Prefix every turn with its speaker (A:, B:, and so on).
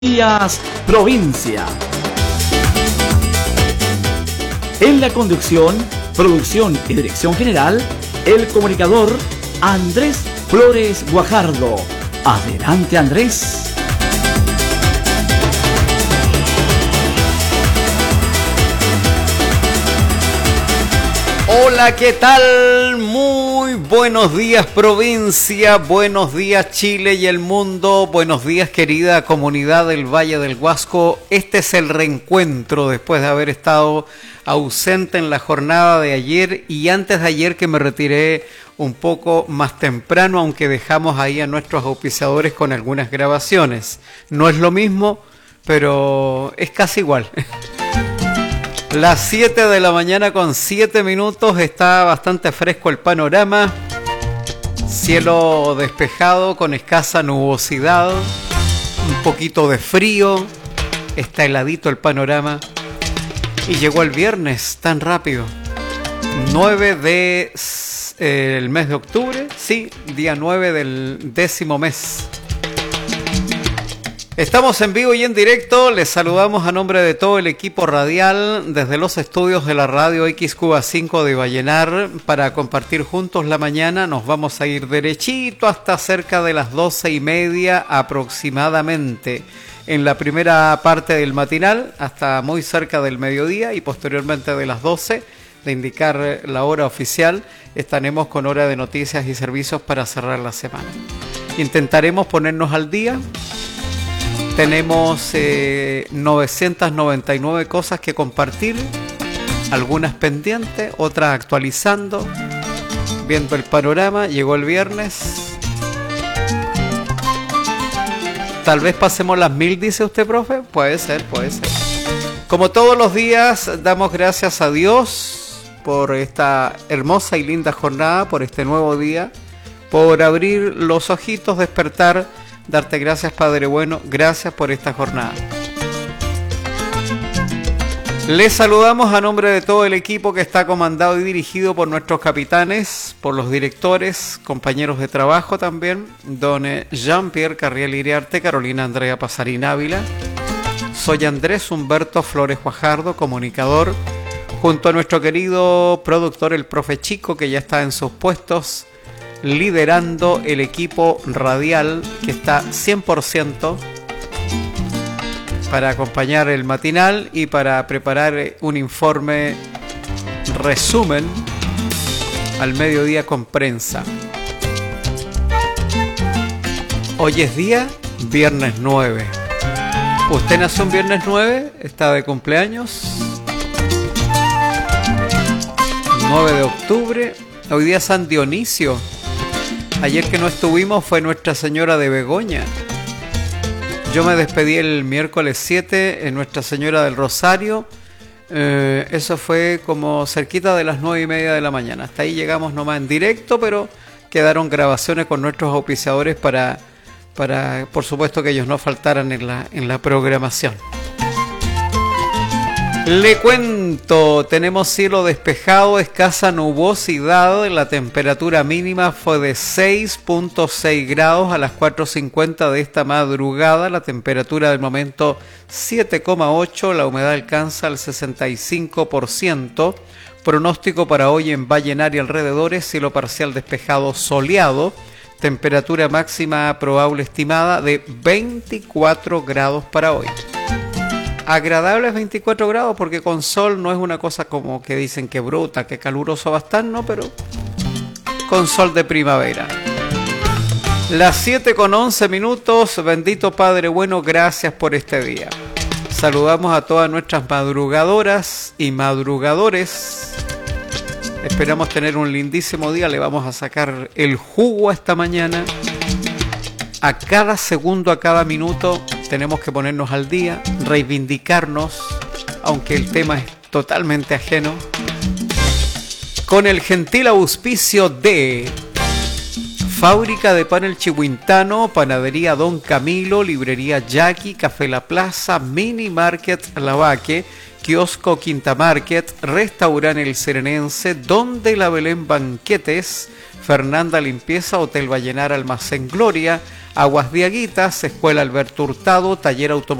A: Días Provincia. En la conducción, producción y dirección general, el comunicador Andrés Flores Guajardo. Adelante, Andrés.
B: Hola, ¿qué tal? Muy buenos días, provincia, buenos días, Chile y el mundo, buenos días, querida comunidad del Valle del Huasco. Este es el reencuentro después de haber estado ausente en la jornada de ayer y antes de ayer, que me retiré un poco más temprano, aunque dejamos ahí a nuestros auspiciadores con algunas grabaciones. No es lo mismo, pero es casi igual. Las 7 de la mañana con 7 minutos, está bastante fresco el panorama, cielo despejado con escasa nubosidad, un poquito de frío, está heladito el panorama y llegó el viernes tan rápido, 9 del mes de octubre, sí, día 9 del 10º mes. Estamos en vivo y en directo, les saludamos a nombre de todo el equipo radial desde los estudios de la radio XQ5 de Vallenar para compartir juntos la mañana. Nos vamos a ir derechito hasta cerca de las 12:30 aproximadamente en la primera parte del matinal, hasta muy cerca del mediodía y posteriormente de las 12 de indicar la hora oficial, estaremos con hora de noticias y servicios para cerrar la semana. Intentaremos ponernos al día. Tenemos 999 cosas que compartir, algunas pendientes, otras actualizando, viendo el panorama. Llegó el viernes. Tal vez pasemos las 1000, dice usted, profe. Puede ser, puede ser. Como todos los días, damos gracias a Dios por esta hermosa y linda jornada, por este nuevo día, por abrir los ojitos, despertar. Darte gracias, Padre bueno, gracias por esta jornada. Les saludamos a nombre de todo el equipo que está comandado y dirigido por nuestros capitanes, por los directores, compañeros de trabajo también, don Jean-Pierre Carriel Iriarte, Carolina Andrea Pasarín Ávila. Soy Andrés Humberto Flores Guajardo, comunicador, junto a nuestro querido productor, el profe Chico, que ya está en sus puestos, liderando el equipo radial que está 100% para acompañar el matinal y para preparar un informe resumen al mediodía con prensa. Hoy es día viernes 9. ¿Usted nació un viernes 9? ¿Está de cumpleaños? 9 de octubre. Hoy día San Dionisio. Ayer que no estuvimos fue Nuestra Señora de Begoña. Yo me despedí el miércoles 7 en Nuestra Señora del Rosario. Eso fue como cerquita de las 9:30 de la mañana. Hasta ahí llegamos nomás en directo, pero quedaron grabaciones con nuestros auspiciadores para por supuesto que ellos no faltaran en la programación. Le cuento, tenemos cielo despejado, escasa nubosidad, la temperatura mínima fue de 6.6 grados a las 4:50 de esta madrugada, la temperatura del momento 7,8, la humedad alcanza el 65%, pronóstico para hoy en Vallenar y alrededores, cielo parcial despejado soleado, temperatura máxima probable estimada de 24 grados para hoy. Agradables 24 grados porque con sol no es una cosa como que dicen que bruta, que caluroso va a estar, no, pero con sol de primavera. Las 7:11 minutos, bendito Padre bueno, gracias por este día. Saludamos a todas nuestras madrugadoras y madrugadores. Esperamos tener un lindísimo día, le vamos a sacar el jugo a esta mañana. A cada segundo, a cada minuto, tenemos que ponernos al día, reivindicarnos, aunque el tema es totalmente ajeno, con el gentil auspicio de Fábrica de Pan El Chihuintano, Panadería Don Camilo, Librería Jackie, Café La Plaza, Mini Market Lavaque, Kiosco Quinta Market, Restaurante El Serenense, Donde la Belén Banquetes, Fernanda Limpieza, Hotel Vallenar Almacén Gloria, Aguas de Aguitas, Escuela Alberto Hurtado, Taller Automotriz